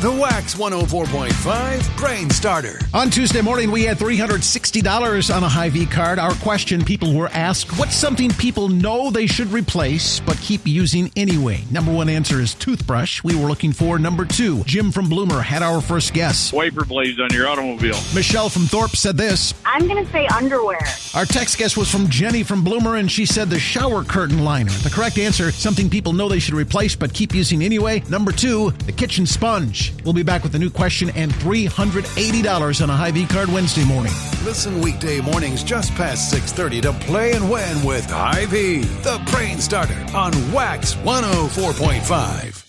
The Wax 104.5 Brain Starter. On Tuesday morning, we had $360 on a Hy-Vee card. Our question, people were asked, what's something people know they should replace but keep using anyway? Number one answer is toothbrush. We were looking for number two. Jim from Bloomer had our first guess. Wiper blades on your automobile. Michelle from Thorpe said this. I'm going to say underwear. Our text guess was from Jenny from Bloomer, and she said the shower curtain liner. The correct answer, something people know they should replace but keep using anyway. Number two, the kitchen sponge. We'll be back with a new question and $380 on a Hy-Vee card Wednesday morning. Listen weekday mornings just past 6:30 to Play and Win with Hy-Vee, the Brain Starter on Wax 104.5.